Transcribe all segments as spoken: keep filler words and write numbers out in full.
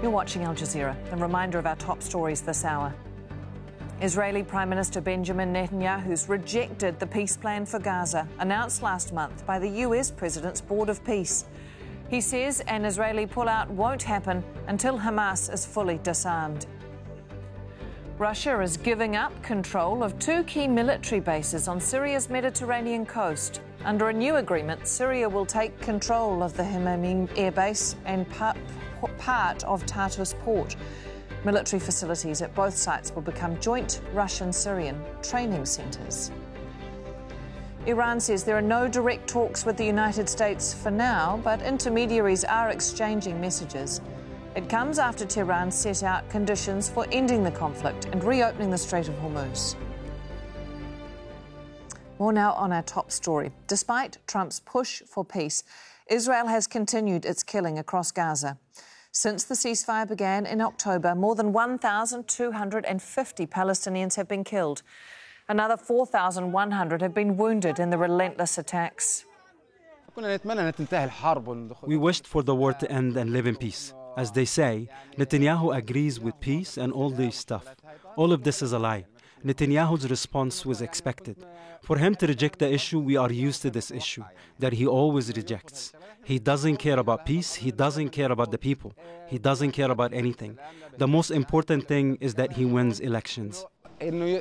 You're watching Al Jazeera. A reminder of our top stories this hour. Israeli Prime Minister Benjamin Netanyahu's rejected the peace plan for Gaza, announced last month by the U S President's Board of Peace. He says an Israeli pullout won't happen until Hamas is fully disarmed. Russia is giving up control of two key military bases on Syria's Mediterranean coast. Under a new agreement, Syria will take control of the Hmeimim air base and part part of Tartus port. Military facilities at both sites will become joint Russian-Syrian training centres. Iran says there are no direct talks with the United States for now, but intermediaries are exchanging messages. It comes after Tehran set out conditions for ending the conflict and reopening the Strait of Hormuz. More now on our top story. Despite Trump's push for peace, Israel has continued its killing across Gaza. Since the ceasefire began in October, more than one thousand two hundred fifty Palestinians have been killed. Another four thousand one hundred have been wounded in the relentless attacks. We wished for the war to end and live in peace. As they say, Netanyahu agrees with peace and all this stuff. All of this is a lie. Netanyahu's response was expected. For him to reject the issue, we are used to this issue, that he always rejects. He doesn't care about peace. He doesn't care about the people. He doesn't care about anything. The most important thing is that he wins elections. We were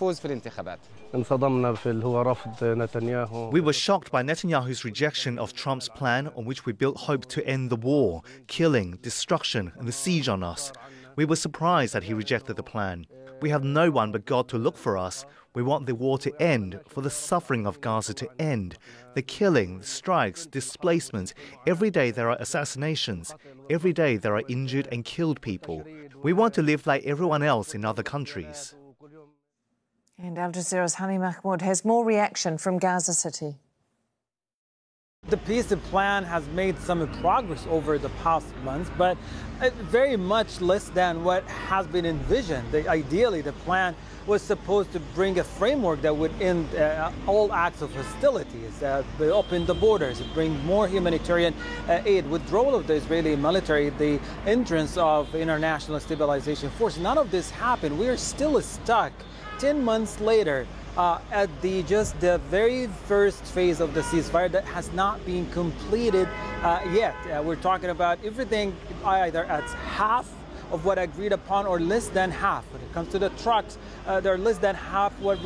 shocked by Netanyahu's rejection of Trump's plan on which we built hope to end the war, killing, destruction, and the siege on us. We were surprised that he rejected the plan. We have no one but God to look for us. We want the war to end, for the suffering of Gaza to end. The killing, strikes, displacements. Every day there are assassinations. Every day there are injured and killed people. We want to live like everyone else in other countries. And Al Jazeera's Hani Mahmoud has more reaction from Gaza City. The peace plan has made some progress over the past months, but very much less than what has been envisioned. The, ideally, the plan was supposed to bring a framework that would end uh, all acts of hostilities, uh, open the borders, bring more humanitarian uh, aid, withdrawal of the Israeli military, the entrance of international stabilization force. None of this happened. We are still stuck ten months later uh, at the just the very first phase of the ceasefire that has not been completed uh, yet. Uh, we're talking about everything either at half of what agreed upon or less than half. When it comes to the trucks, uh, they're less than half what